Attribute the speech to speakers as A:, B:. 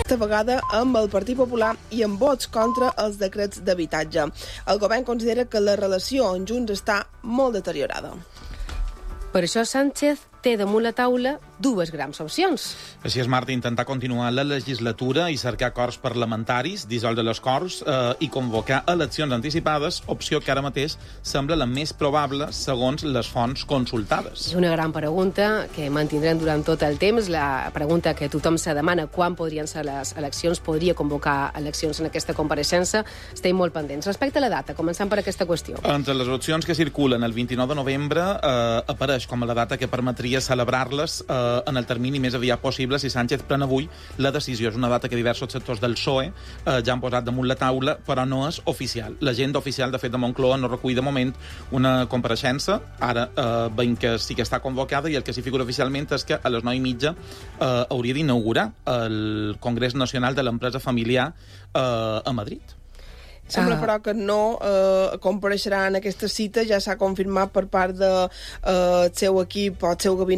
A: aquesta vegada amb el Partit Popular i amb vots contra els decrets d'habitatge. El govern considera que la relació amb Junts està molt deteriorada.
B: Per això Sánchez té damunt la taula dues grans opcions.
C: Així és, Marta, intentar continuar la legislatura i cercar acords parlamentaris, dissoldre les Corts i convocar eleccions anticipades, opció que ara mateix sembla la més probable segons les fonts consultades.
B: És una gran pregunta que mantindrem durant tot el temps, la pregunta que tothom se demana quan podrien ser les eleccions, podria convocar eleccions en aquesta compareixença, estem molt pendents. Respecte a la data, començant per aquesta qüestió.
C: Entre les opcions que circulen el 29 de novembre apareix com a la data que permetria celebrar-les en el termini més aviat possible si Sánchez pren avui la decisió. És una data que diversos sectors del PSOE ja han posat damunt la taula, però no és oficial. L'agenda oficial, de fet, de Moncloa no recull de moment una compareixença. Ara veiem que sí que està convocada i el que sí figura oficialment és que a les 9:30 hauria d'inaugurar el Congrés Nacional de l'Empresa Familiar a Madrid.
A: Sembla, però, que no compareixerà en aquesta cita. Ja s'ha confirmat per part del seu equip o el seu gabinet